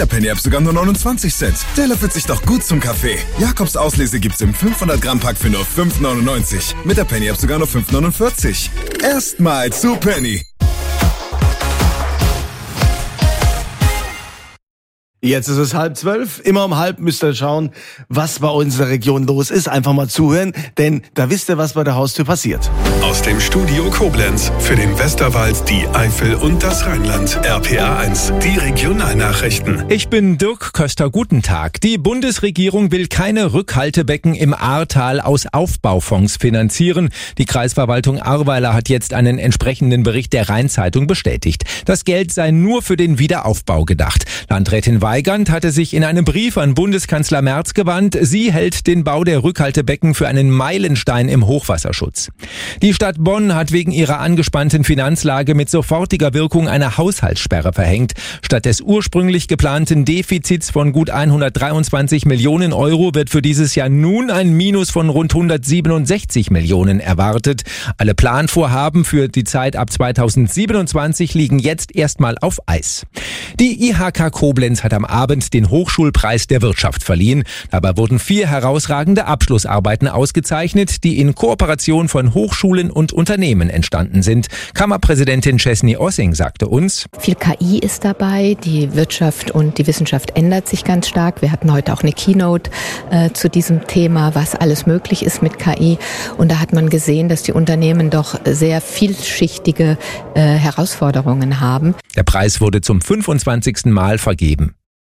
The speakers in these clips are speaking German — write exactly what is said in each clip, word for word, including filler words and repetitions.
der Penny-App sogar nur neunundzwanzig Cent. Der löffelt sich doch gut zum Kaffee. Jakobs Auslese gibt's im fünfhundert Gramm Pack für nur fünf neunundneunzig. Mit der Penny-App sogar nur fünf neunundvierzig. Erstmal zu Penny. Jetzt ist es halb zwölf. Immer um halb müsst ihr schauen, was bei uns in der Region los ist. Einfach mal zuhören, denn da wisst ihr, was bei der Haustür passiert. Aus dem Studio Koblenz für den Westerwald, die Eifel und das Rheinland. R P R eins, die Regionalnachrichten. Ich bin Dirk Köster, guten Tag. Die Bundesregierung will keine Rückhaltebecken im Ahrtal aus Aufbaufonds finanzieren. Die Kreisverwaltung Ahrweiler hat jetzt einen entsprechenden Bericht der Rheinzeitung bestätigt. Das Geld sei nur für den Wiederaufbau gedacht. Landrätin Weigand hatte sich in einem Brief an Bundeskanzler Merz gewandt. Sie hält den Bau der Rückhaltebecken für einen Meilenstein im Hochwasserschutz. Die Stadt Bonn hat wegen ihrer angespannten Finanzlage mit sofortiger Wirkung eine Haushaltssperre verhängt. Statt des ursprünglich geplanten Defizits von gut hundertdreiundzwanzig Millionen Euro wird für dieses Jahr nun ein Minus von rund hundertsiebenundsechzig Millionen erwartet. Alle Planvorhaben für die Zeit ab zweitausendsiebenundzwanzig liegen jetzt erstmal auf Eis. Die I H K Koblenz hat am Abend den Hochschulpreis der Wirtschaft verliehen. Dabei wurden vier herausragende Abschlussarbeiten ausgezeichnet, die in Kooperation von Hochschulen und Unternehmen entstanden sind. Kammerpräsidentin Chesney Ossing sagte uns: Viel K I ist dabei, die Wirtschaft und die Wissenschaft ändert sich ganz stark. Wir hatten heute auch eine Keynote äh, zu diesem Thema, was alles möglich ist mit K I. Und da hat man gesehen, dass die Unternehmen doch sehr vielschichtige äh, Herausforderungen haben. Der Preis wurde zum fünfundzwanzigsten Mal vergeben.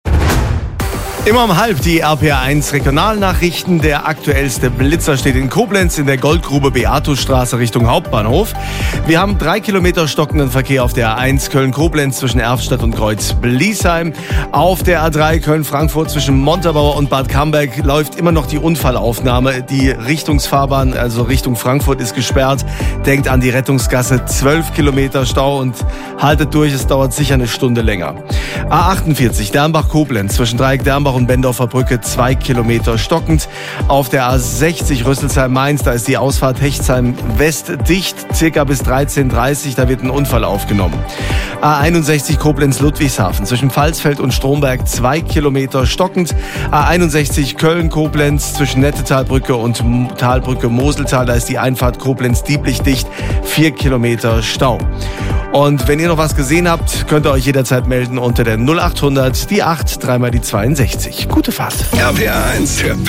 Immer um halb die R P R eins Regionalnachrichten. Der aktuellste Blitzer steht in Koblenz in der Goldgrube Beatusstraße Richtung Hauptbahnhof. Wir haben drei Kilometer stockenden Verkehr auf der A eins Köln-Koblenz zwischen Erftstadt und Kreuz-Bliesheim. Auf der A drei Köln-Frankfurt zwischen Montabaur und Bad Camberg läuft immer noch die Unfallaufnahme. Die Richtungsfahrbahn, also Richtung Frankfurt, ist gesperrt. Denkt an die Rettungsgasse, zwölf Kilometer Stau und haltet durch, es dauert sicher eine Stunde länger. A achtundvierzig Dernbach-Koblenz zwischen Dreieck Dernbach und Bendorfer Brücke zwei Kilometer stockend. Auf der A sechzig Rüsselsheim-Mainz, da ist die Ausfahrt Hechtsheim West dicht, circa bis dreizehn Uhr dreißig, da wird ein Unfall aufgenommen. A einundsechzig Koblenz-Ludwigshafen zwischen Pfalzfeld und Stromberg zwei Kilometer stockend. A einundsechzig Köln-Koblenz zwischen Nettetalbrücke und Talbrücke Moseltal, da ist die Einfahrt Koblenz-Dieblich dicht, vier Kilometer Stau. Und wenn ihr noch was gesehen habt, könnt ihr euch jederzeit melden unter der null achthundert, die acht, dreimal die zweiundsechzig. Gute Fahrt. R P R eins.